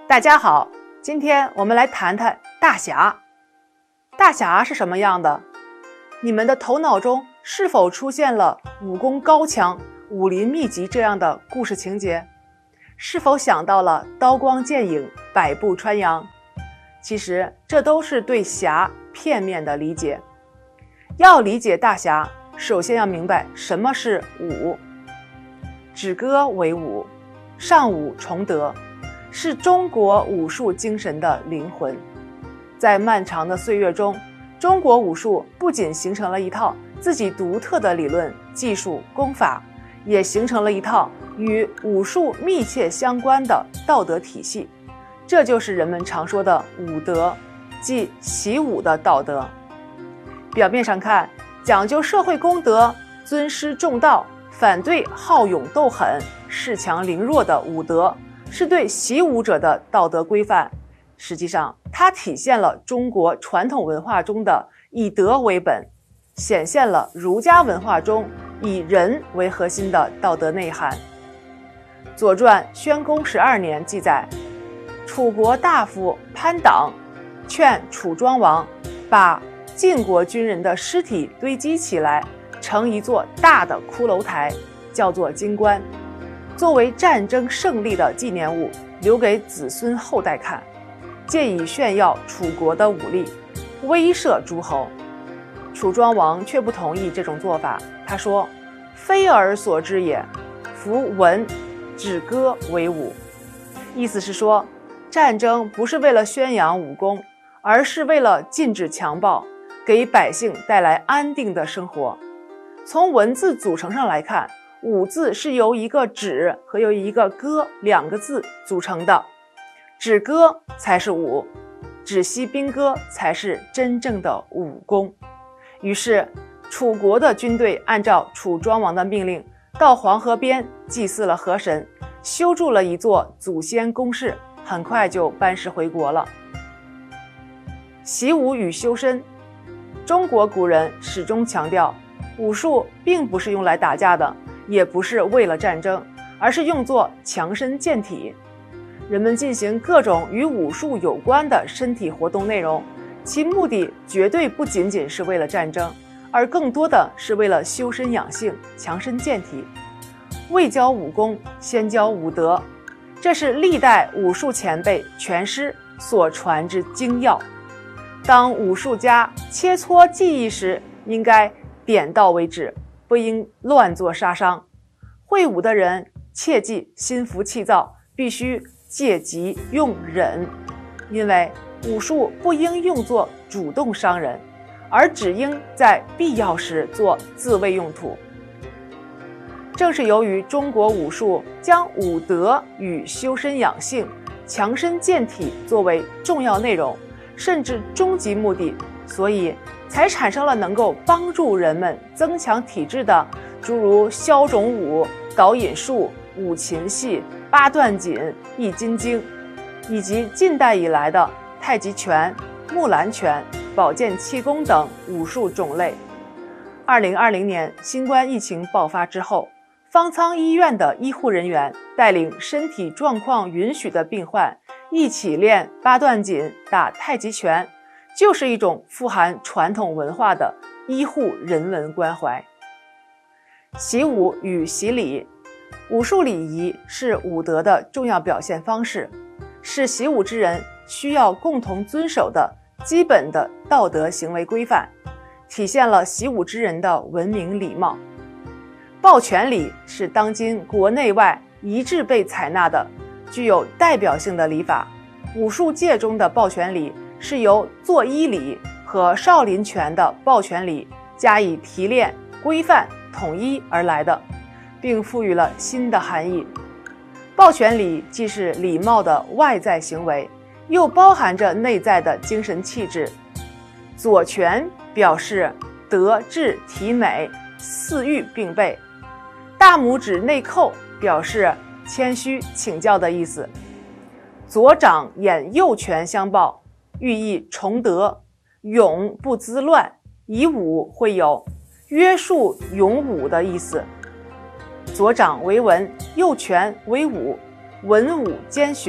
大家好，今天我们来谈谈大侠。大侠是什么样的？你们的头脑中是否出现了武功高强、武林秘籍这样的故事情节？是否想到了刀光剑影、百步穿杨？其实这都是对侠片面的理解。要理解大侠，首先要明白什么是武。止戈为武，尚武崇德，是中国武术精神的灵魂。在漫长的岁月中，中国武术不仅形成了一套自己独特的理论、技术、功法，也形成了一套与武术密切相关的道德体系。这就是人们常说的武德，即习武的道德。表面上看，讲究社会公德、尊师重道，反对好勇斗狠、恃强凌弱的武德，是对习武者的道德规范。实际上，它体现了中国传统文化中的以德为本，显现了儒家文化中以人为核心的道德内涵。《左传》宣公12年记载，楚国大夫潘党劝楚庄王把晋国军人的尸体堆积起来，成一座大的骷髅台，叫做金棺，作为战争胜利的纪念物，留给子孙后代看，借以炫耀楚国的武力，威慑诸侯。楚庄王却不同意这种做法，他说：“非尔所知也，夫文止戈为武。”意思是说，战争不是为了宣扬武功，而是为了禁止强暴，给百姓带来安定的生活。从文字组成上来看，武字是由一个止和由一个戈两个字组成的，止戈才是武，止息兵戈才是真正的武功。于是楚国的军队按照楚庄王的命令，到黄河边祭祀了河神，修筑了一座祖先宫室，很快就班师回国了。习武与修身，中国古人始终强调，武术并不是用来打架的，也不是为了战争，而是用作强身健体。人们进行各种与武术有关的身体活动内容，其目的绝对不仅仅是为了战争，而更多的是为了修身养性、强身健体。未教武功，先教武德，这是历代武术前辈拳师所传之精要。当武术家切磋技艺时，应该点到为止，不应乱做杀伤。会武的人切忌心浮气躁，必须戒急用忍，因为武术不应用作主动伤人，而只应在必要时做自卫用途。正是由于中国武术将武德与修身养性、强身健体作为重要内容，甚至终极目的，所以才产生了能够帮助人们增强体质的诸如消肿舞、导引术、五禽戏、八段锦、易筋经，以及近代以来的太极拳、木兰拳、保健气功等武术种类。2020年新冠疫情爆发之后，方舱医院的医护人员带领身体状况允许的病患一起练八段锦、打太极拳，就是一种富含传统文化的医护人文关怀。习武与习礼，武术礼仪是武德的重要表现方式，是习武之人需要共同遵守的基本的道德行为规范，体现了习武之人的文明礼貌。抱拳礼是当今国内外一致被采纳的具有代表性的礼法。武术界中的抱拳礼是由作揖礼和少林拳的抱拳礼加以提炼、规范、统一而来的，并赋予了新的含义。抱拳礼既是礼貌的外在行为，又包含着内在的精神气质。左拳表示德智体美四欲并备，大拇指内扣表示谦虚请教的意思。左掌掩右拳相抱，寓意崇德，勇不滋乱，以武会友，约束勇武的意思。左掌为文，右拳为武，文武兼学，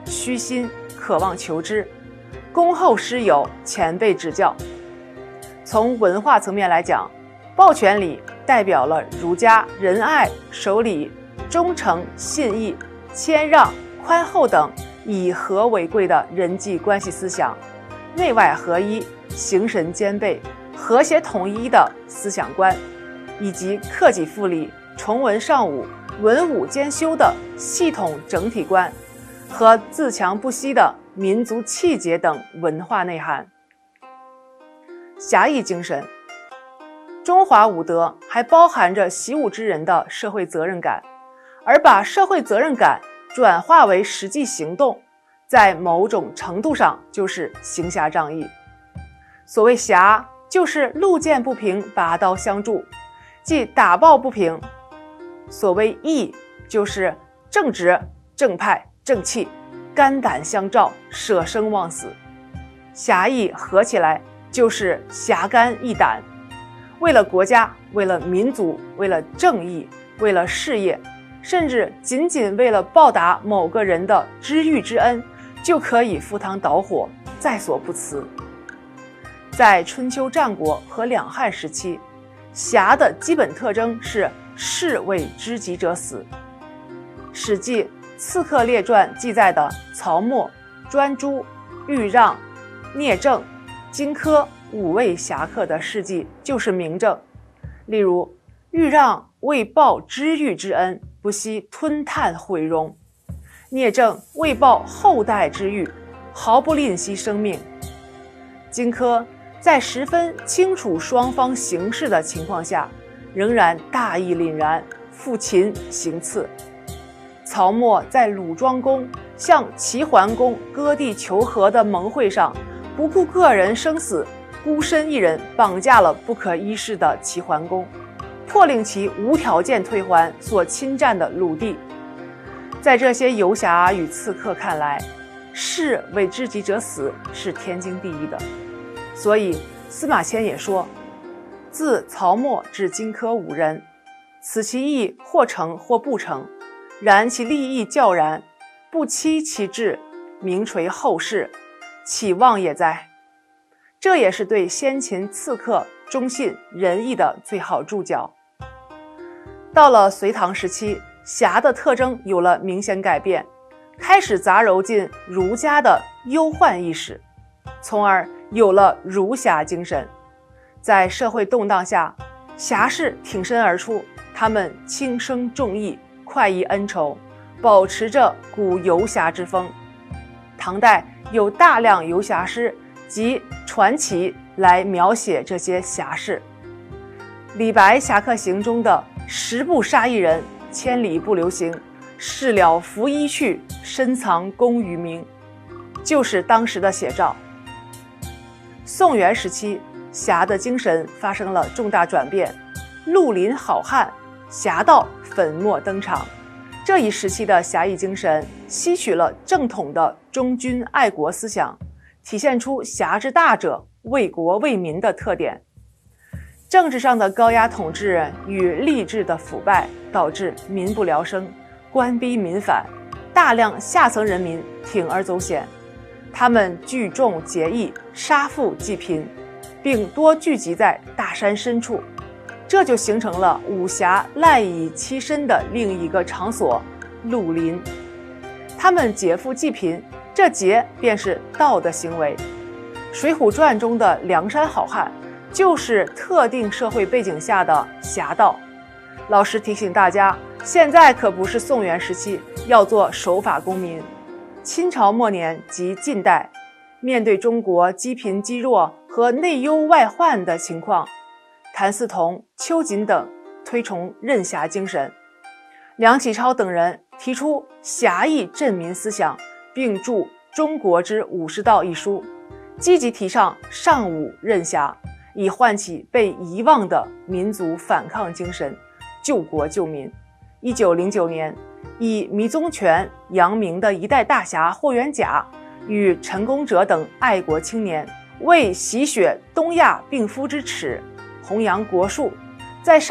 虚心渴望求知，恭候师友前辈指教。从文化层面来讲，抱拳礼代表了儒家仁爱、守礼、忠诚、信义、谦让、宽厚等以和为贵的人际关系思想，内外合一、形神兼备、和谐统一的思想观，以及克己复礼、崇文尚武、文武兼修的系统整体观和自强不息的民族气节等文化内涵。侠义精神，中华武德还包含着习武之人的社会责任感，而把社会责任感转化为实际行动，在某种程度上就是行侠仗义。所谓侠，就是路见不平拔刀相助，即打抱不平；所谓义，就是正直、正派、正气，肝胆相照，舍生忘死。侠义合起来就是侠肝义胆，为了国家，为了民族，为了正义，为了事业，甚至仅仅为了报答某个人的知遇之恩，就可以赴汤蹈火，在所不辞。在春秋战国和两汉时期，侠的基本特征是士为知己者死。《史记·刺客列传》记载的曹沫、专诸、豫让、聂政、荆轲5位侠客的事迹就是明证。例如，豫让为报知遇之恩，不惜吞炭毁容；聂政为报后代之遇，毫不吝惜生命；荆轲在十分清楚双方形势的情况下，仍然大义凛然，赴秦行刺。曹沫在鲁庄公向齐桓公割地求和的盟会上，不顾个人生死，孤身一人绑架了不可一世的齐桓公，迫令其无条件退还所侵占的鲁地。在这些游侠与刺客看来，士为知己者死是天经地义的。所以司马迁也说，自曹沫至荆轲5人，此其义或成或不成，然其立意较然，不欺其志，名垂后世，岂忘也哉？这也是对先秦刺客忠信仁义的最好注脚。到了隋唐时期，侠的特征有了明显改变，开始杂糅进儒家的忧患意识，从而有了儒侠精神。在社会动荡下，侠士挺身而出，他们轻生重义，快意恩仇，保持着古游侠之风。唐代有大量游侠诗及传奇来描写这些侠士。李白《侠客行》中的十步杀一人，千里不留行，事了拂衣去，深藏功与名，就是当时的写照。宋元时期，侠的精神发生了重大转变，绿林好汉，侠盗粉墨登场。这一时期的侠义精神吸取了正统的忠君爱国思想，体现出侠之大者，为国为民的特点。政治上的高压统治与吏治的腐败，导致民不聊生，官逼民反，大量下层人民铤而走险。他们聚众结义，杀富济贫，并多聚集在大山深处，这就形成了武侠赖以栖身的另一个场所——绿林。他们劫富济贫，这劫便是盗的行为。《水浒传》中的梁山好汉就是特定社会背景下的侠盗。老师提醒大家，现在可不是宋元时期，要做守法公民。清朝末年及近代，面对中国积贫积弱和内忧外患的情况，谭嗣同、秋瑾等推崇任侠精神，梁启超等人提出侠义振民思想，并著《中国之武士道》一书，积极提倡尚武任侠，以唤起被遗忘的民族反抗精神，救国救民。1909年，以弥宗权扬名的一代大侠霍元甲与陈功哲等爱国青年，为洗雪东亚病夫之耻，弘扬国术，在